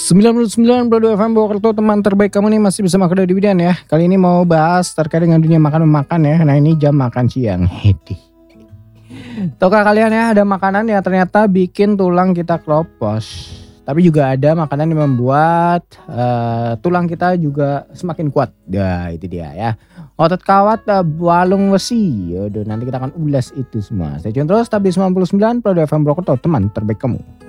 99,2 FM Purwokerto, teman terbaik kamu nih, masih bersama aku Dodi Bidan ya. Kali ini mau bahas terkait dengan dunia makan ya. Nah, ini jam makan siang. Tahukah kalian ya, ada makanan yang ternyata bikin tulang kita keropos. Tapi juga ada makanan yang membuat tulang kita juga semakin kuat. Nah, itu dia ya. Otot kawat, balung besi. Yaudah, nanti kita akan ulas itu semua. Stay tune terus, tapi 99,2 FM Purwokerto, teman terbaik kamu.